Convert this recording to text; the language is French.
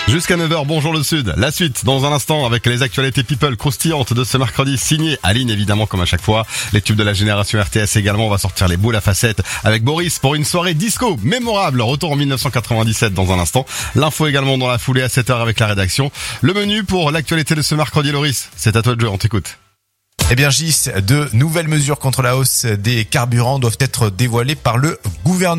Jusqu'à 9h, bonjour le Sud. La suite dans un instant avec les actualités people croustillantes de ce mercredi, signé Aline évidemment comme à chaque fois. Les tubes de la génération RTS également, on va sortir les boules à facettes avec Boris pour une soirée disco mémorable. Retour en 1997 dans un instant. L'info également dans la foulée à 7h avec la rédaction. Le menu pour l'actualité de ce mercredi, Loris, c'est à toi de jouer, on t'écoute. Eh bien Gis, de nouvelles mesures contre la hausse des carburants doivent être dévoilées par le gouvernement.